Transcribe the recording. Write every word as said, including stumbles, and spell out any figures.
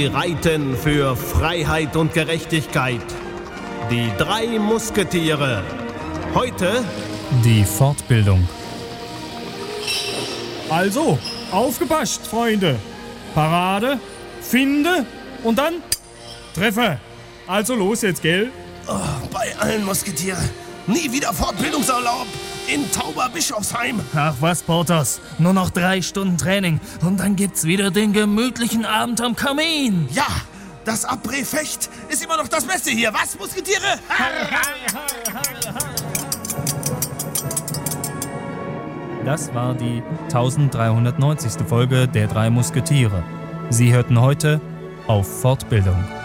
Sie reiten für Freiheit und Gerechtigkeit. Die drei Musketiere. Heute die Fortbildung. Also, aufgepasst, Freunde. Parade, finde und dann treffe. Also los jetzt, gell? Oh, bei allen Musketiere. Nie wieder Fortbildungsurlaub in Tauberbischofsheim. Ach was, Porthos. Nur noch drei Stunden Training und dann gibt's wieder den gemütlichen Abend am Kamin. Ja, das Abré-Fecht ist immer noch das Beste hier. Was, Musketiere? Das war die dreizehnhundertneunzigste Folge der drei Musketiere. Sie hörten heute auf Fortbildung.